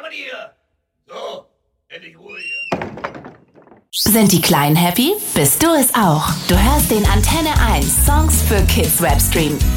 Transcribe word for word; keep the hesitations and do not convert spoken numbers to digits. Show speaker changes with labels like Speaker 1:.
Speaker 1: machen die hier? So, endlich Ruhe hier.
Speaker 2: Sind die Kleinen happy? Bist du es auch? Du hörst den Antenne eins Songs für Kids Webstream.